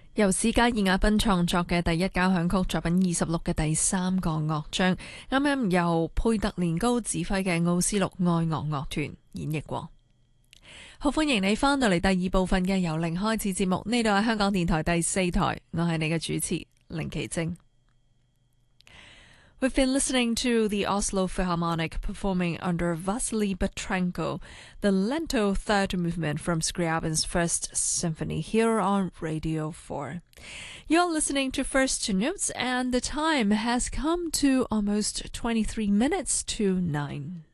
由史嘉爾瓦賓創作嘅第一交響曲作品26嘅第3個樂章，啱啱由佩特連高指揮嘅奧斯陸愛樂樂團演繹過。好，歡迎你返到嚟第二部分嘅由零開始節目，呢度係香港電台第4台，我係你嘅主持凌琪晶。We've been listening to the Oslo Philharmonic performing under Vasily Petrenko, the Lento Third Movement from Scriabin's First Symphony here on Radio 4. You're listening to First Notes and the time has come to almost 23 minutes to 9.